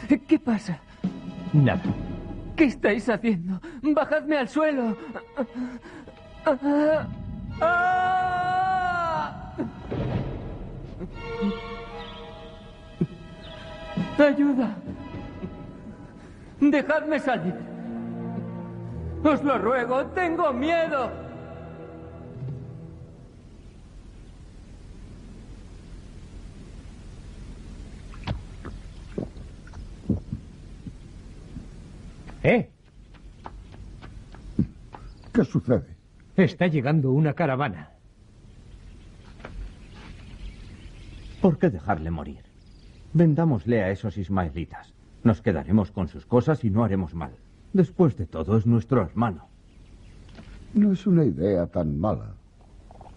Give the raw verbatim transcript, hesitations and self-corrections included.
¿Qué pasa? Nada. ¿Qué estáis haciendo? ¡Bajadme al suelo! ¡Ayuda! ¡Dejadme salir! ¡Os lo ruego! ¡Tengo miedo! ¿Eh? ¿Qué sucede? Está llegando una caravana. ¿Por qué dejarle morir? Vendámosle a esos ismaelitas. Nos quedaremos con sus cosas y no haremos mal. Después de todo, es nuestro hermano. No es una idea tan mala.